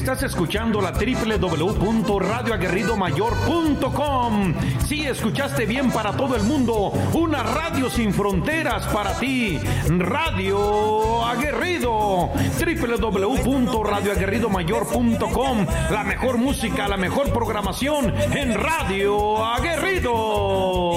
Estás escuchando la www.radioaguerridomayor.com. Sí, escuchaste bien, para todo el mundo. Una radio sin fronteras para ti. Radio Aguerrido. www.radioaguerridomayor.com. La mejor música, la mejor programación en Radio Aguerrido.